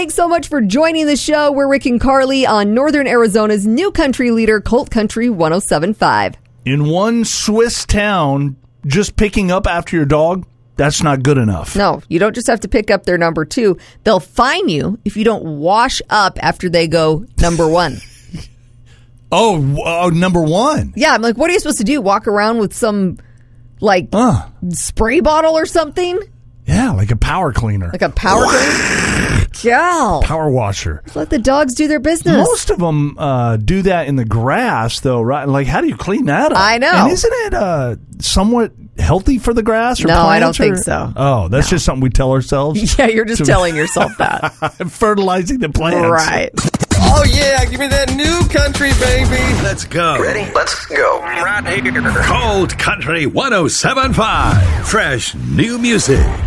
Thanks so much for joining the show. We're Rick and Carly on Northern Arizona's new country leader, Colt Country 107.5. In one Swiss town, just picking up after your dog, that's not good enough. No, you don't just have to pick up their number 2. They'll fine you if you don't wash up after they go number 1. Oh, number 1. Yeah, I'm like, what are you supposed to do? Walk around with some, spray bottle or something? Yeah, like a power cleaner. Like a power cleaner? Yeah. Power washer. Let the dogs do their business. Most of them do that in the grass, though, right? Like, how do you clean that up? I know. And isn't it somewhat healthy for the grass or No, plants? I don't think so. Oh, that's just something we tell ourselves? Yeah, you're just telling yourself that. Fertilizing the plants. Right. Oh, yeah, give me that new country, baby. Let's go. Ready? Let's go. Right here. Cold Country 107.5. Fresh new music.